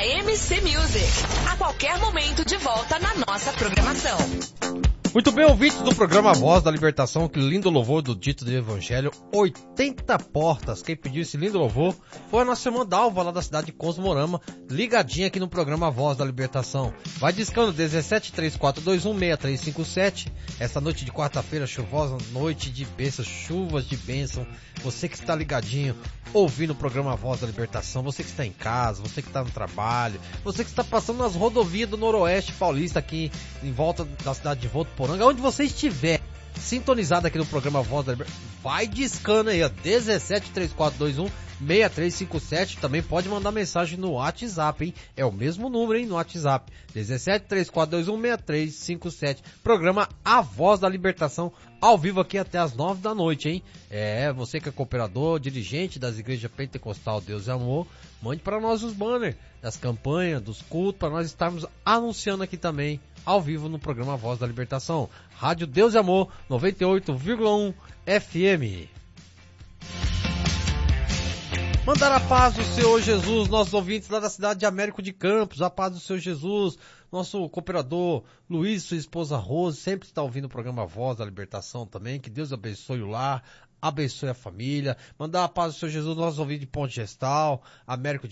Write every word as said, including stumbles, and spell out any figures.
A M C Music. A qualquer momento de volta na nossa programação. Muito bem, ouvintes do programa Voz da Libertação, que lindo louvor do Dito do Evangelho, oitenta portas. Quem pediu esse lindo louvor foi a nossa irmã Dalva, lá da cidade de Cosmorama, ligadinha aqui no programa Voz da Libertação. Vai discando dezessete, três quatro dois um, seis três cinco sete. Essa noite de quarta-feira chuvosa, noite de bênção, chuvas de bênção. Você que está ligadinho, ouvindo o programa Voz da Libertação, você que está em casa, você que está no trabalho, você que está passando nas rodovias do Noroeste Paulista aqui em volta da cidade de Votuporanga, onde você estiver sintonizado aqui no programa Voz da Libertação, vai discando aí, ó, dezessete, três quatro dois um, seis três cinco sete. Também pode mandar mensagem no WhatsApp, hein? É o mesmo número, hein, no WhatsApp. dezessete, três quatro dois um, seis três cinco sete. Programa A Voz da Libertação, ao vivo aqui até as nove da noite, hein? É, você que é cooperador, dirigente das igrejas Pentecostal Deus e Amor, mande para nós os banners das campanhas, dos cultos, para nós estarmos anunciando aqui também, ao vivo no programa Voz da Libertação. Rádio Deus e Amor, noventa e oito vírgula um F M. Mandar a paz do Senhor Jesus, nossos ouvintes lá da cidade de Américo de Campos, a paz do Senhor Jesus, nosso cooperador Luiz, sua esposa Rose, sempre está ouvindo o programa Voz da Libertação também, que Deus abençoe o lar, abençoe a família. Mandar a paz do Senhor Jesus, nossos ouvintes de Ponte Gestal, Américo de